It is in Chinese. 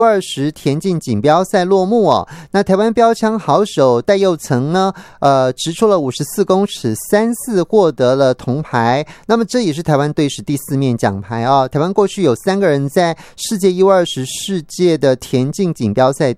U20田径锦标赛落幕哦。那台湾标枪好手戴佑岑呢，直出了54公尺3-4获得了铜牌。那么这也是台湾队史第4面奖牌哦。台湾过去有3个人在世界 U20 世界的田径锦标赛